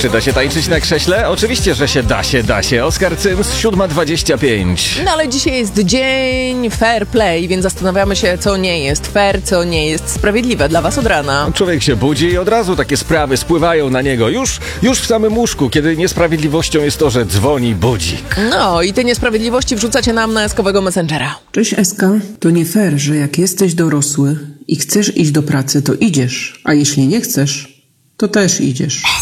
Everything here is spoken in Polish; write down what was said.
Czy da się tańczyć na krześle? Oczywiście, że się da się. Oskar Cyms, 7:25. No ale dzisiaj jest dzień fair play, więc zastanawiamy się, co nie jest fair, co nie jest sprawiedliwe dla was od rana. Człowiek się budzi i od razu takie sprawy spływają na niego. Już w samym łóżku, kiedy niesprawiedliwością jest to, że dzwoni budzik. No i te niesprawiedliwości wrzucacie nam na eskowego Messengera. Cześć Eska, to nie fair, że jak jesteś dorosły i chcesz iść do pracy, to idziesz, a jeśli nie chcesz, to też idziesz.